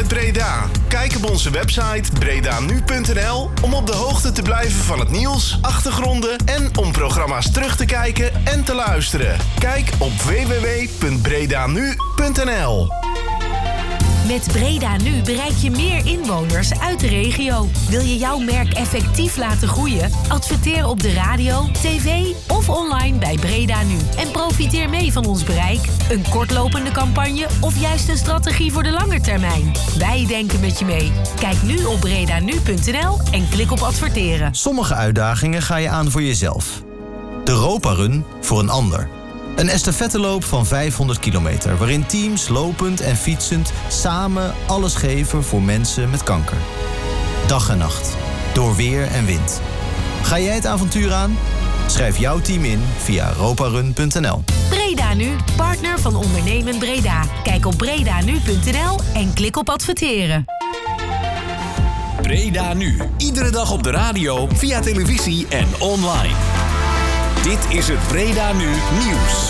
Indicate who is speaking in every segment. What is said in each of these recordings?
Speaker 1: uit Breda. Kijk op onze website bredanu.nl om op de hoogte te blijven van het nieuws, achtergronden en om programma's terug te kijken en te luisteren. Kijk op www.bredanu.nl.
Speaker 2: Met Breda Nu bereik je meer inwoners uit de regio. Wil je jouw merk effectief laten groeien? Adverteer op de radio, tv of online bij Breda Nu. En profiteer mee van ons bereik. Een kortlopende campagne of juist een strategie voor de lange termijn. Wij denken met je mee. Kijk nu op bredanu.nl en klik op adverteren.
Speaker 3: Sommige uitdagingen ga je aan voor jezelf. De Europa Run voor een ander. Een estafetteloop van 500 kilometer... waarin teams lopend en fietsend samen alles geven voor mensen met kanker. Dag en nacht, door weer en wind. Ga jij het avontuur aan? Schrijf jouw team in via europarun.nl.
Speaker 2: Breda Nu, partner van Ondernemen Breda. Kijk op bredanu.nl en klik op adverteren.
Speaker 4: Breda Nu, iedere dag op de radio, via televisie en online. Dit is het Breda Nu Nieuws.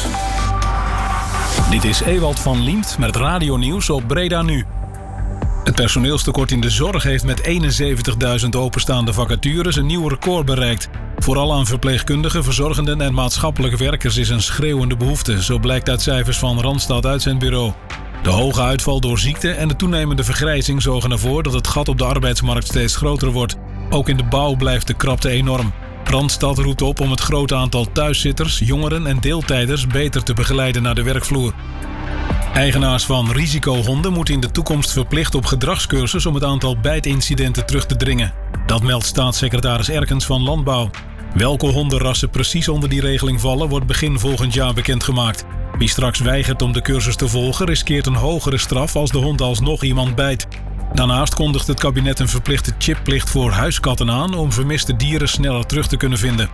Speaker 5: Dit is Ewald van Liemt met het radionieuws op Breda Nu. Het personeelstekort in de zorg heeft met 71.000 openstaande vacatures een nieuw record bereikt. Vooral aan verpleegkundigen, verzorgenden en maatschappelijke werkers is een schreeuwende behoefte. Zo blijkt uit cijfers van Randstad Uitzendbureau. De hoge uitval door ziekte en de toenemende vergrijzing zorgen ervoor dat het gat op de arbeidsmarkt steeds groter wordt. Ook in de bouw blijft de krapte enorm. Randstad roept op om het grote aantal thuiszitters, jongeren en deeltijders beter te begeleiden naar de werkvloer. Eigenaars van risicohonden moeten in de toekomst verplicht op gedragscursus om het aantal bijtincidenten terug te dringen. Dat meldt staatssecretaris Erkens van Landbouw. Welke hondenrassen precies onder die regeling vallen, wordt begin volgend jaar bekendgemaakt. Wie straks weigert om de cursus te volgen, riskeert een hogere straf als de hond alsnog iemand bijt. Daarnaast kondigt het kabinet een verplichte chipplicht voor huiskatten aan om vermiste dieren sneller terug te kunnen vinden.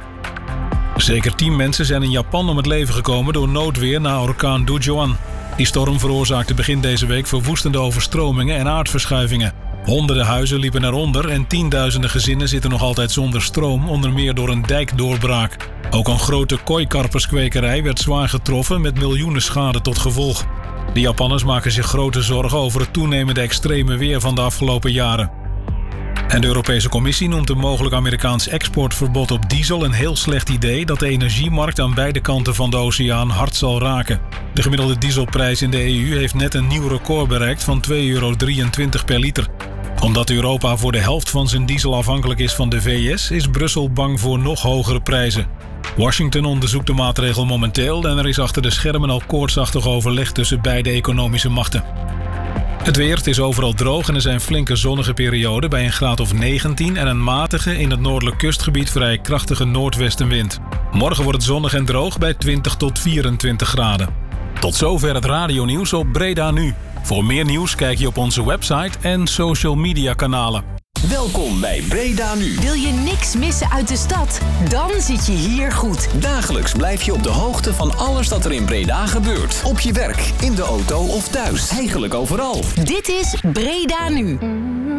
Speaker 5: Zeker 10 mensen zijn in Japan om het leven gekomen door noodweer na orkaan Dujuan. Die storm veroorzaakte begin deze week verwoestende overstromingen en aardverschuivingen. Honderden huizen liepen eronder en tienduizenden gezinnen zitten nog altijd zonder stroom, onder meer door een dijkdoorbraak. Ook een grote kooikarperskwekerij werd zwaar getroffen met miljoenen schade tot gevolg. De Japanners maken zich grote zorgen over het toenemende extreme weer van de afgelopen jaren. En de Europese Commissie noemt een mogelijk Amerikaans exportverbod op diesel een heel slecht idee dat de energiemarkt aan beide kanten van de oceaan hard zal raken. De gemiddelde dieselprijs in de EU heeft net een nieuw record bereikt van €2,23 per liter. Omdat Europa voor de helft van zijn diesel afhankelijk is van de VS, is Brussel bang voor nog hogere prijzen. Washington onderzoekt de maatregel momenteel en er is achter de schermen al koortsachtig overleg tussen beide economische machten. Het weer, het is overal droog en er zijn flinke zonnige perioden bij een graad of 19 en een matige, in het noordelijk kustgebied vrij krachtige noordwestenwind. Morgen wordt het zonnig en droog bij 20 tot 24 graden. Tot zover het radionieuws op Breda Nu. Voor meer nieuws kijk je op onze website en social media kanalen.
Speaker 4: Welkom bij Breda Nu.
Speaker 2: Wil je niks missen uit de stad? Dan zit je hier goed.
Speaker 4: Dagelijks blijf je op de hoogte van alles dat er in Breda gebeurt. Op je werk, in de auto of thuis. Eigenlijk overal.
Speaker 2: Dit is Breda Nu.